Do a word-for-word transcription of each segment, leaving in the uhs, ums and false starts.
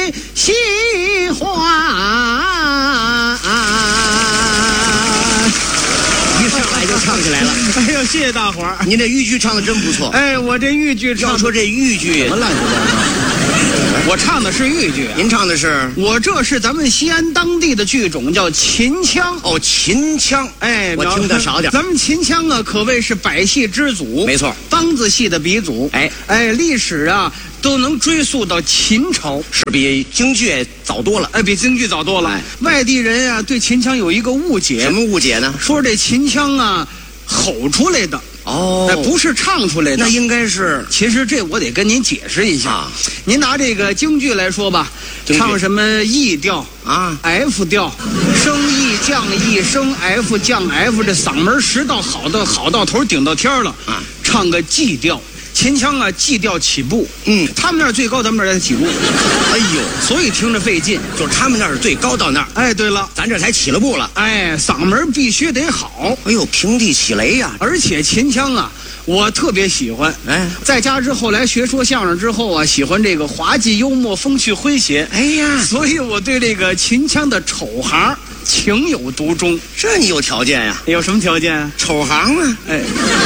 喜欢。 一上来就唱起来了。 哎呦，谢谢大伙儿！ 您这豫剧唱的真不错。 哎，我这豫剧唱， 要说这豫剧什么乱七八糟？我唱的是豫剧、啊， 您唱的是？ 我这是咱们西安当地的剧种，叫秦腔。 哦，秦腔。 哎， 我听得少点。 咱们秦腔啊，可谓是百戏之祖。 没错， 梆子戏的鼻祖。 哎哎，历史啊都能追溯到秦朝， 是比京剧早多了。 哎，比京剧早多了。哎、外地人啊对秦腔有一个误解。 什么误解呢？ 说这秦腔啊吼出来的。 哦， 哎，不是唱出来的， 那应该是。 其实这我得跟您解释一下。啊、您拿这个京剧来说吧，唱什么 E 调啊 ，F 调，升 E 降 E 升 F 降 F， 这嗓门实到好到好到头顶到天了啊，唱个 G 调。秦腔啊 ，G 调起步， 嗯， 他们那儿最高，咱们这儿才起步。 哎呦， 所以听着费劲， 就是他们那儿最高到那儿。 哎，对了， 咱这才起了步了。 哎，嗓门必须得好。 哎呦，平地起雷呀、啊！ 而且秦腔啊，我特别喜欢。 哎， 在家之后来学说相声之后啊，喜欢这个滑稽幽默、风趣诙谐。 哎呀， 所以我对这个秦腔的丑行情有独钟。 这你有条件呀？ 有什么条件啊？ 丑行啊！ 哎。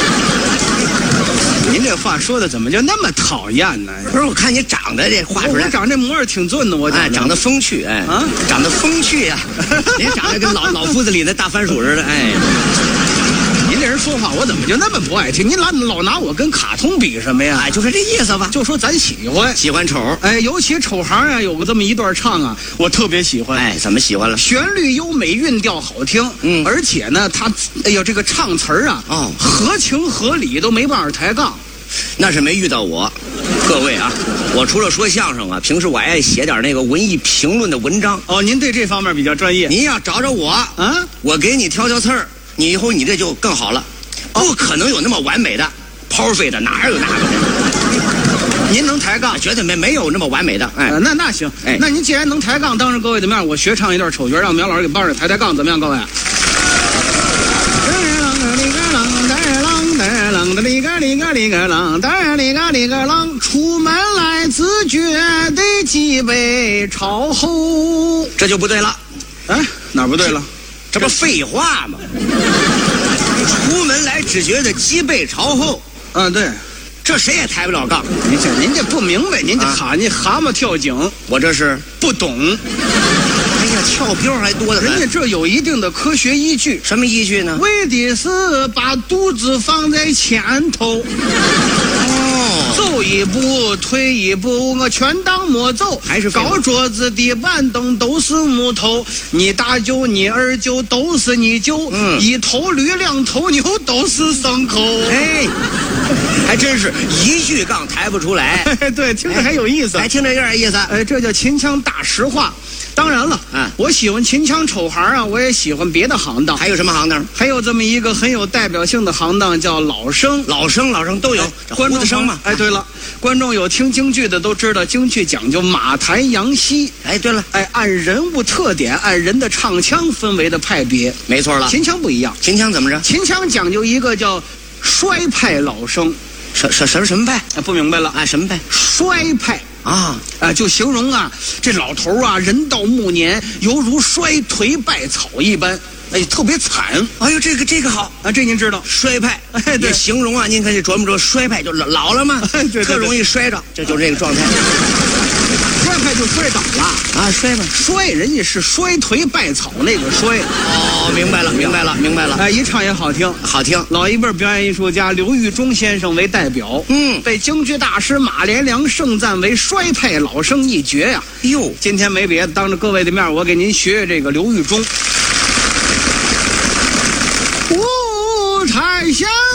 您这话说的怎么就那么讨厌呢？ 不是，我看你长得这画出来， 我长这模样挺俊的，我哎，长得风趣，哎，啊，长得风趣呀、啊，您长得跟老老夫子里的大番薯似的，哎。 您这人说话，我怎么就那么不爱听？您老老拿我跟卡通比什么呀？ 哎，就是这意思吧。 就说咱喜欢， 喜欢丑， 哎，尤其丑行啊，有个这么一段唱啊，我特别喜欢。 哎，怎么喜欢了？ 旋律优美，韵调好听，嗯，而且呢，他，哎呦，这个唱词儿啊， 哦， 合情合理，都没办法抬杠。 那是没遇到我，各位啊，我除了说相声啊，平时我爱写点那个文艺评论的文章。 哦，您对这方面比较专业。 您要找找我啊，我给你挑挑刺儿，你以后你这就更好了。不可能有那么完美的 perfect 的，哪有那个的？ 您能抬杠？ 绝对没没有那么完美的。哎， 呃、那那行，哎，那您既然能抬杠，当着各位的面，我学唱一段丑角，让苗老师给帮着抬抬杠，怎么样，各位？出门来自觉得脊背朝后， 这就不对了。 哎，哪不对了？ 这不废话吗？出门来只觉得脊背朝后。 嗯，对， 这谁也抬不了杠。 您这您这不明白，您这哈你蛤蟆跳井， 我这是不懂。 哎呀，跳标还多的很。 人家这有一定的科学依据。 什么依据呢？ 为的是把肚子放在前头。哦，走一步退一步，我全当没走。 还是高桌子地板凳都是木头，你大舅你二舅都是你舅，嗯，一头驴两头牛都是牲口。 哎，还真是一句杠抬不出来。 对，听着还有意思， 还听着有点意思。 哎，这叫秦腔大实话。当然了， 啊， 我喜欢秦腔丑行啊，我也喜欢别的行当。 还有什么行当？ 还有这么一个很有代表性的行当，叫老生。 老生，老生都有。哎、 观众生嘛。 哎，对了，观众有听京剧的都知道，京剧讲究马台扬膝。 哎，对了， 哎，按人物特点，按人的唱腔分为的派别。 没错了。 秦腔不一样。 秦腔怎么着？ 秦腔讲究一个叫衰派老生。 什什什么什么派？ 哎，不明白了。 啊，什么派？ 衰派。 啊啊，就形容啊，这老头啊，人到暮年，犹如衰颓败草一般，哎，特别惨。 哎呦，这个这个好啊，这您知道， 衰派， 哎，对， 形容啊，您看这琢磨着衰派就老老了嘛， 对对， 特容易摔着，这就是这个状态。 衰派就摔倒了啊，衰吧， 衰，人家是衰颓败草那个衰。 哦，明白了，明白了，明白了。 哎，一唱也好听， 好听。 老一辈表演艺术家刘玉忠先生为代表， 嗯， 被京剧大师马连良盛赞为衰派老生一绝呀。 哟， 今天没别的，当着各位的面，我给您学学这个刘玉忠。五彩霞